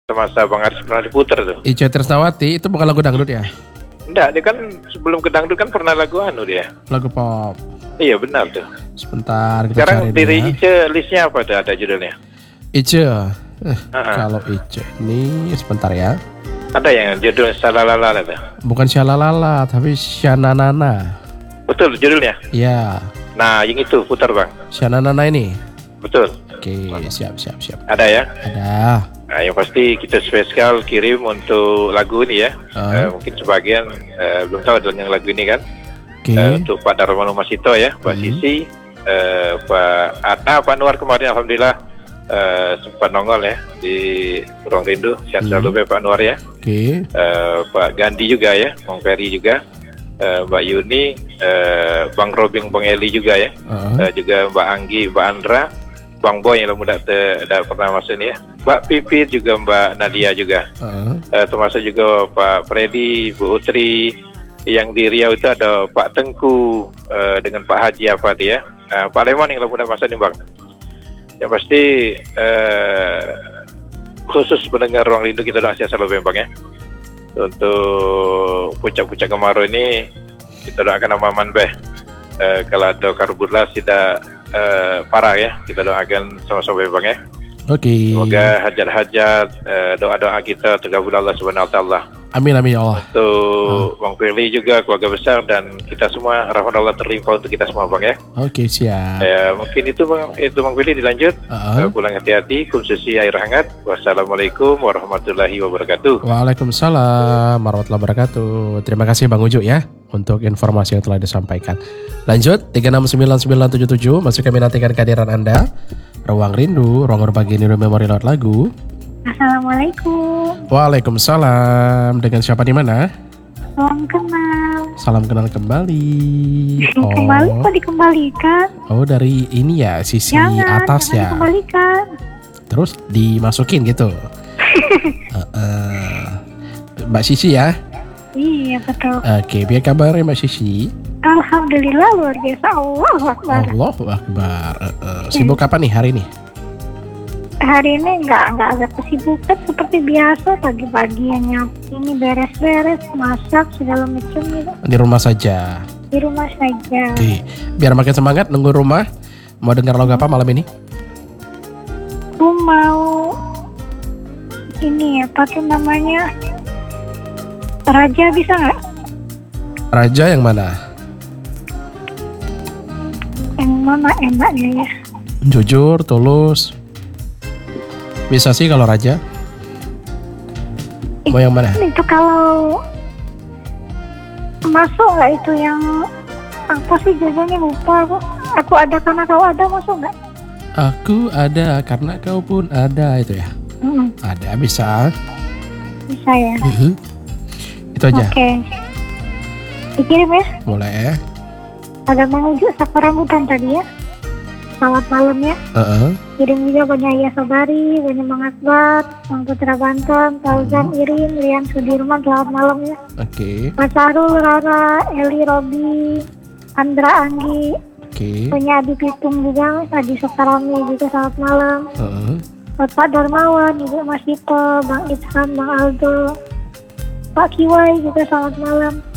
semasa Bang Aris pernah diputer tuh. Ica Trisnawati itu bukan lagu dangdut ya? Enggak, dia kan sebelum ke dangdut kan pernah lagu dia. Lagu pop. Iya benar tuh. Sebentar kita Sekarang cari diri ya. Ica listnya apa tuh, ada judulnya? Ica. Kalau Ica ini sebentar ya. Ada yang judul Salalala tuh. Bukan Syalalala tapi Syananana. Betul judulnya? Ya. Nah yang itu putar Bang. Syananana ini. Betul. Oke, siap. Ada ya? Ada. Nah, yang pasti kita spesial kirim untuk lagu ini ya. Mungkin sebagian belum tahu dengan lagu ini kan. Oke. Untuk Pak Darmano Masito ya, Pak Sisi, Pak Atna, Pak Anwar kemarin alhamdulillah sempat nongol ya di Ruang Rindu. Sehat selalu Pak Anwar ya. Oke. Pak Gandhi juga ya, Bang Ferry juga, Mbak Yuni, Bang Robing, Bang Eli juga ya, juga Mbak Anggi, Mbak Andra, Bang Boy yang muda tidak pernah masuk ini ya, Mbak Pipit juga, Mbak Nadia juga, termasuk juga Pak Freddy, Bu Utri, yang di Riau itu ada Pak Tengku dengan Pak Haji apa dia, Pak Leman yang muda masuk ini Bang. Yang pasti khusus mendengar Ruang Rindu kita doa sehat selalu Bang ya. Untuk puncak-puncak kemarau ini kita doakan aman beh. Kalau ada karhutlah tidak parah ya, kita doakan sama-sama Bang ya. Oke. Semoga hajat-hajat doa-doa kita terkabul Allah Subhanahu wa taala. Amin ya Allah. Untuk Bang Firly juga keluarga besar dan kita semua rahmat Allah terlimpah untuk kita semua Bang ya. Oke, siap. Ya, mungkin itu Bang Firly dilanjut. Pulang hati-hati, konsumsi air hangat. Wassalamualaikum warahmatullahi wabarakatuh. Waalaikumsalam warahmatullahi wabarakatuh. Terima kasih Bang Uju ya untuk informasi yang telah disampaikan. Lanjut 369977 masih kami nantikan kehadiran Anda. Ruang Rindu, ruang berbagi Rindu Memori lewat lagu. Assalamualaikum. Waalaikumsalam. Dengan siapa di mana? Salam kenal. Salam kenal kembali. Kembali kok dikembalikan? Oh, dari ini ya, sisi atas ya. Dikembalikan. Terus dimasukin gitu. Mbak Sisi ya? Iya betul. Oke, biar kabarnya Mbak Sisi? Alhamdulillah luar biasa. Allahu Akbar. Allahu Akbar. Sibuk kapan nih hari ini? Hari ini nggak ada kesibukan seperti biasa, pagi-pagi yang nyapu ini beres-beres, masak segala macam gitu. Di rumah saja. Di rumah saja. Oke, biar makin semangat nunggu rumah. Mau dengar lagu apa malam ini? Aku mau ini apa tuh namanya? Raja bisa nggak? Raja yang mana? Yang mana enaknya ya? Jujur, tulus. Bisa sih kalau Raja. Mau yang mana? Itu kalau masuk nggak itu yang apa sih judulnya lupa aku. Aku ada karena kau ada, masuk nggak? Aku ada karena kau pun ada, itu ya. Ada, bisa. Bisa ya. Itu aja. Oke. Dikirim ya. Boleh. Ada Bang Uju Sakura Rambutan tadi ya. Selamat malam ya. Kirim juga banyak Ayah Sabari, banyak Bang Akbar, Bang Putra Banten, Fauzan, Irin, Rian Sudirman, selamat malam ya. Oke. Mas Arul, Rara, Eli, Robi, Andra, Anggi, punya Adi Pitung juga, Adi Sokarami juga selamat malam. Bapak Darmawan, Ibu Mas Ito, Bang Ithan, Bang Aldo, Pak Kiwai juga selamat malam.